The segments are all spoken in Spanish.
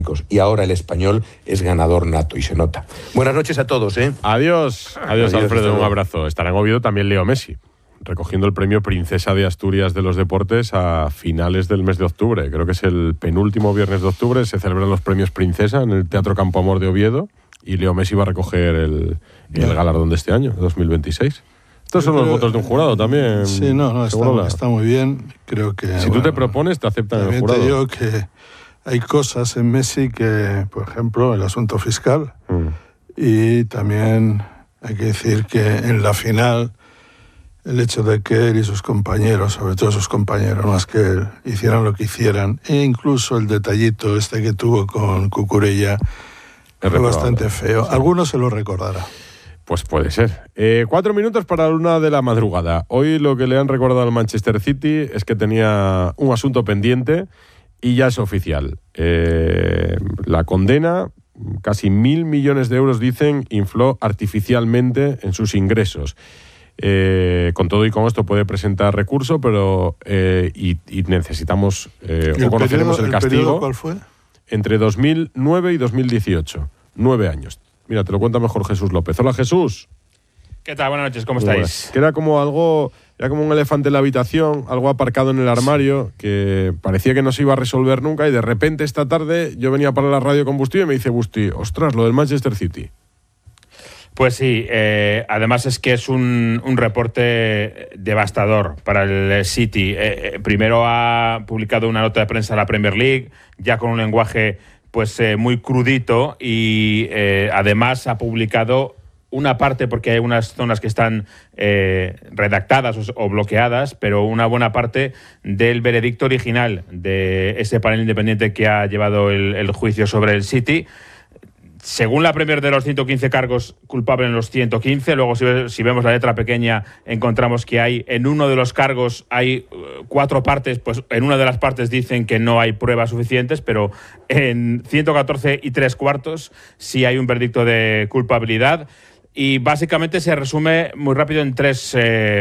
y ahora el Español es ganador nato y se nota. Buenas noches a todos, ¿eh? Adiós, Alfredo, un abrazo. Estará en Oviedo también Leo Messi, recogiendo el premio Princesa de Asturias de los Deportes a finales del mes de octubre. Creo que es el penúltimo viernes de octubre, se celebran los premios Princesa en el Teatro Campo Amor de Oviedo y Leo Messi va a recoger el galardón de este año, 2026. Estos son los votos de un jurado también. Sí, está muy bien. Creo que si tú te propones, te aceptan en el jurado. Te digo que hay cosas en Messi que, por ejemplo, el asunto fiscal. Y también hay que decir que en la final, el hecho de que él y sus compañeros, sobre todo sus compañeros más que él, hicieran lo que hicieran, e incluso el detallito que tuvo con Cucurella, fue bastante feo. Sí. Algunos se lo recordará. Pues puede ser. 4 minutos para la 1 de la madrugada. Hoy lo que le han recordado al Manchester City es que tenía un asunto pendiente y ya es oficial. La condena, casi 1.000 millones de euros, dicen, infló artificialmente en sus ingresos. Con todo y con esto puede presentar recurso, pero y necesitamos o conoceremos el castigo. ¿El periodo cuál fue? Entre 2009 y 2018. 9 años. Mira, te lo cuenta mejor Jesús López. Hola, Jesús. ¿Qué tal? Buenas noches, ¿cómo estáis? Que era como un elefante en la habitación, algo aparcado en el armario, que parecía que no se iba a resolver nunca, y de repente esta tarde yo venía para la radio con Busti y me dice Busti, ostras, lo del Manchester City. Pues sí, además es que es un reporte devastador para el City. Primero ha publicado una nota de prensa a la Premier League, ya con un lenguaje muy crudito, y además ha publicado una parte, porque hay unas zonas que están redactadas o bloqueadas, pero una buena parte del veredicto original de ese panel independiente que ha llevado el juicio sobre el City. Según la Premier, de los 115 cargos, culpable en los 115. Luego, si vemos la letra pequeña, encontramos que en uno de los cargos hay 4 partes. Pues en una de las partes dicen que no hay pruebas suficientes, pero en 114 3/4 sí hay un veredicto de culpabilidad. Y básicamente se resume muy rápido en 3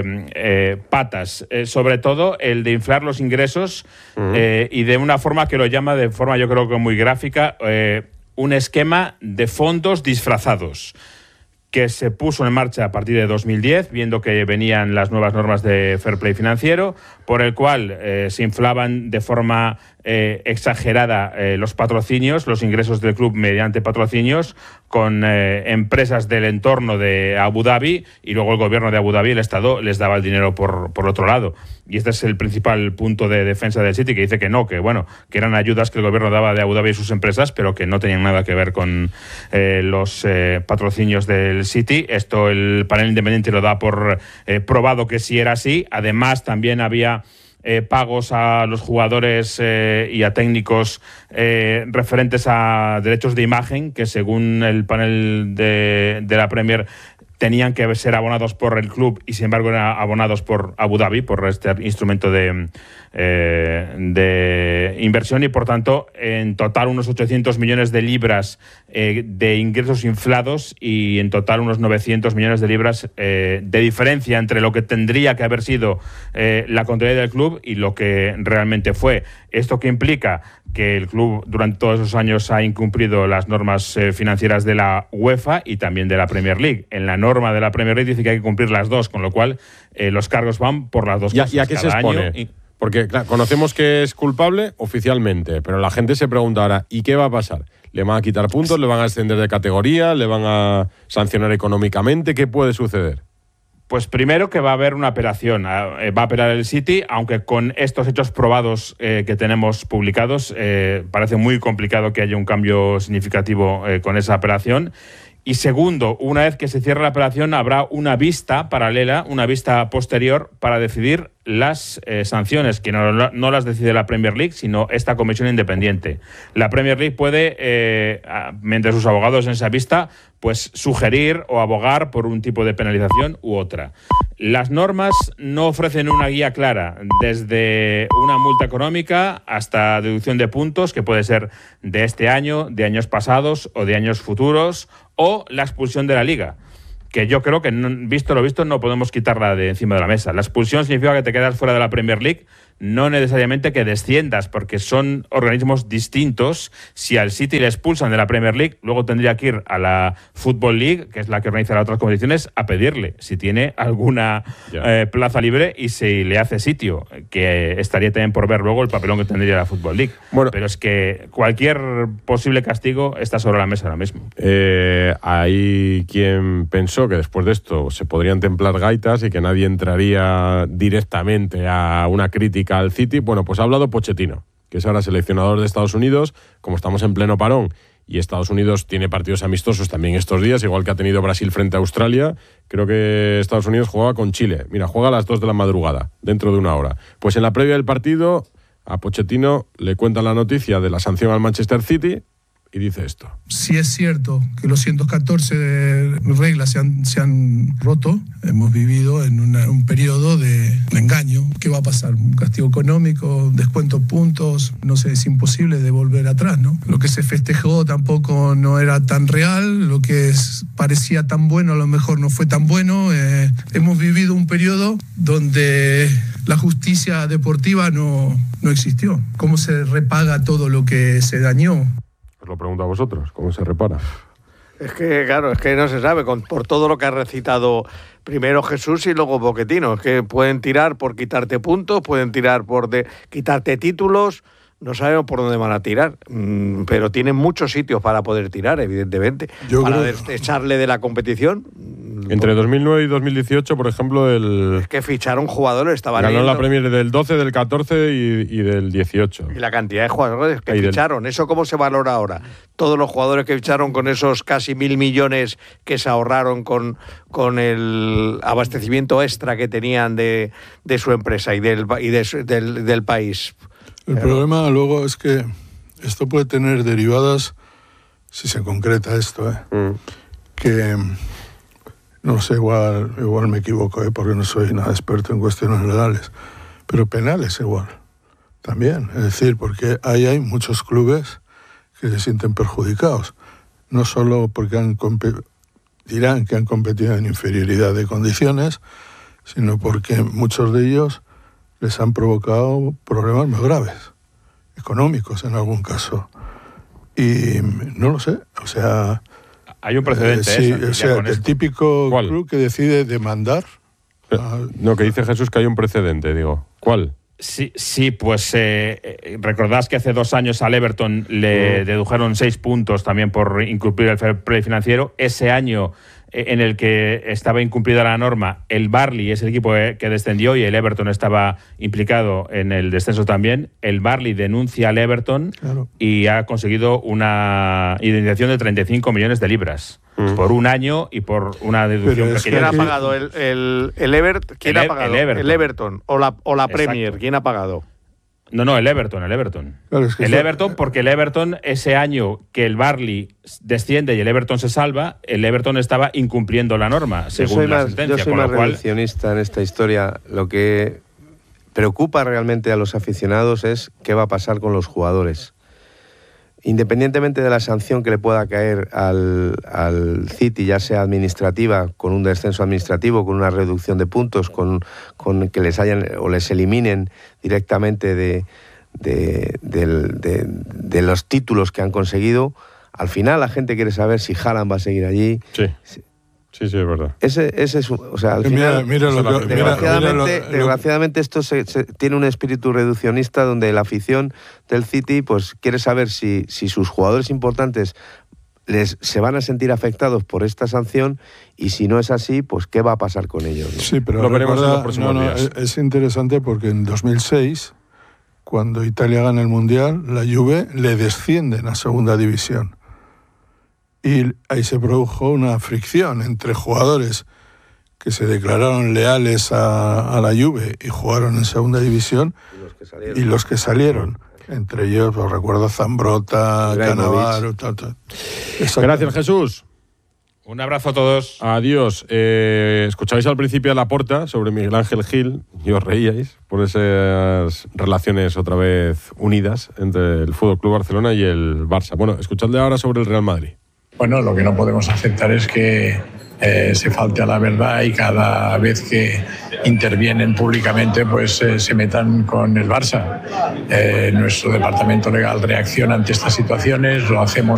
patas. Sobre todo el de inflar los ingresos y de una forma que lo llama, de forma yo creo que muy gráfica, un esquema de fondos disfrazados que se puso en marcha a partir de 2010, viendo que venían las nuevas normas de fair play financiero, por el cual se inflaban de forma exagerada los patrocinios, los ingresos del club mediante patrocinios, con empresas del entorno de Abu Dhabi, y luego el gobierno de Abu Dhabi, el Estado, les daba el dinero por otro lado. Y este es el principal punto de defensa del City, que dice que no, que eran ayudas que el gobierno daba de Abu Dhabi y sus empresas, pero que no tenían nada que ver con los patrocinios del City. Esto el panel independiente lo da por probado que sí era así. Además, también había pagos a los jugadores y a técnicos referentes a derechos de imagen, que según el panel de la Premier tenían que ser abonados por el club y sin embargo eran abonados por Abu Dhabi, por este instrumento de inversión, y por tanto en total unos 800 millones de libras de ingresos inflados, y en total unos 900 millones de libras de diferencia entre lo que tendría que haber sido la contabilidad del club y lo que realmente fue. ¿Esto qué implica? Que el club durante todos esos años ha incumplido las normas financieras de la UEFA y también de la Premier League. En la norma de la Premier League dice que hay que cumplir las dos, con lo cual los cargos van por las dos cosas. ¿Y a qué se expone? Porque claro, conocemos que es culpable oficialmente, pero la gente se pregunta ahora, ¿y qué va a pasar? ¿Le van a quitar puntos? ¿Le van a ascender de categoría? ¿Le van a sancionar económicamente? ¿Qué puede suceder? Pues primero que va a haber una apelación. Va a apelar el City, aunque con estos hechos probados que tenemos publicados, parece muy complicado que haya un cambio significativo con esa apelación. Y segundo, una vez que se cierre la apelación, habrá una vista paralela, una vista posterior, para decidir las sanciones, que no las decide la Premier League, sino esta comisión independiente. La Premier League puede, mientras sus abogados en esa vista, pues sugerir o abogar por un tipo de penalización u otra. Las normas no ofrecen una guía clara, desde una multa económica hasta deducción de puntos, que puede ser de este año, de años pasados o de años futuros, o la expulsión de la Liga, que yo creo que, visto lo visto, no podemos quitarla de encima de la mesa. La expulsión significa que te quedas fuera de la Premier League, no necesariamente que desciendas, porque son organismos distintos. Si al City le expulsan de la Premier League, luego tendría que ir a la Football League, que es la que organiza las otras competiciones, a pedirle si tiene alguna plaza libre y si le hace sitio, que estaría también por ver luego el papelón que tendría la Football League. Bueno, pero es que cualquier posible castigo está sobre la mesa ahora mismo. Hay quien pensó que después de esto se podrían templar gaitas y que nadie entraría directamente a una crítica al City. Bueno, pues ha hablado Pochettino, que es ahora seleccionador de Estados Unidos. Como estamos en pleno parón y Estados Unidos tiene partidos amistosos también estos días, igual que ha tenido Brasil frente a Australia, creo que Estados Unidos juega con Chile. Mira, juega a las 2 de la madrugada, dentro de una hora. Pues en la previa del partido, a Pochettino le cuentan la noticia de la sanción al Manchester City y dice esto. Si es cierto que los 114 reglas se han roto, hemos vivido en un periodo de engaño. ¿Qué va a pasar? ¿Un castigo económico? ¿Descuento puntos? No sé, es imposible de volver atrás, ¿no? Lo que se festejó tampoco no era tan real, lo que parecía tan bueno a lo mejor no fue tan bueno. Hemos vivido un periodo donde la justicia deportiva no existió. ¿Cómo se repaga todo lo que se dañó? Os lo pregunto a vosotros, ¿cómo se repara? Es que, claro, es que no se sabe, por todo lo que ha recitado primero Jesús y luego Pochettino. Es que pueden tirar por quitarte puntos, pueden tirar por quitarte títulos, no sabemos por dónde van a tirar, pero tienen muchos sitios para poder tirar, evidentemente. Para echarle de la competición. Entre 2009 y 2018, por ejemplo, es que ficharon jugadores, estaban ganó la Premier del 12, del 14 y del 18. Y la cantidad de jugadores que ficharon, ¿eso cómo se valora ahora? Todos los jugadores que ficharon con esos casi 1.000 millones que se ahorraron con el abastecimiento extra que tenían de su empresa y del país. El problema luego es que esto puede tener derivadas, si se concreta esto, que... No sé, igual me equivoco, porque no soy nada experto en cuestiones legales, pero penales igual, también. Es decir, porque hay muchos clubes que se sienten perjudicados, no solo porque dirán que han competido en inferioridad de condiciones, sino porque muchos de ellos les han provocado problemas muy graves, económicos en algún caso. Y no lo sé, o sea... Hay un precedente. Sí, o sea, el típico club que decide demandar. No, que dice Jesús que hay un precedente, digo. ¿Cuál? Sí, pues recordás que hace 2 años al Everton le dedujeron 6 puntos también por incumplir el fair play financiero. Ese año en el que estaba incumplida la norma, el Burnley es el equipo que descendió y el Everton estaba implicado en el descenso también. El Burnley denuncia al Everton y ha conseguido una indemnización de 35 millones de libras por un año y por una deducción. ¿Quién ha pagado? ¿El Everton? ¿Quién ha pagado? ¿El Everton o la Premier? ¿Quién ha pagado? No, el Everton. Claro, es que el Everton, porque el Everton, ese año que el Burnley desciende y el Everton se salva, el Everton estaba incumpliendo la norma, según la sentencia. Yo soy más reduccionista en esta historia. Lo que preocupa realmente a los aficionados es qué va a pasar con los jugadores. Independientemente de la sanción que le pueda caer al City, ya sea administrativa, con un descenso administrativo, con una reducción de puntos, con que les eliminen directamente de los títulos que han conseguido, al final la gente quiere saber si Haaland va a seguir allí. Sí, es verdad. Ese es, o sea, al final, desgraciadamente esto tiene un espíritu reduccionista donde la afición del City pues quiere saber si sus jugadores importantes se van a sentir afectados por esta sanción y si no es así, pues qué va a pasar con ellos, ¿no? Sí, pero lo veremos en los próximos días. Es interesante porque en 2006, cuando Italia gana el Mundial, la Juve le descienden a segunda división. Y ahí se produjo una fricción entre jugadores que se declararon leales a la Juve y jugaron en segunda división y los que salieron. Entre ellos, os recuerdo, Zambrotta, Cannavaro, tal. Gracias, Jesús. Un abrazo a todos. Adiós. Escuchabais al principio a Laporta sobre Miguel Ángel Gil y os reíais por esas relaciones otra vez unidas entre el FC Barcelona y el Barça. Bueno, escuchadle ahora sobre el Real Madrid. Bueno, lo que no podemos aceptar es que se falte a la verdad y cada vez que intervienen públicamente pues se metan con el Barça. Nuestro departamento legal reacciona ante estas situaciones, lo hacemos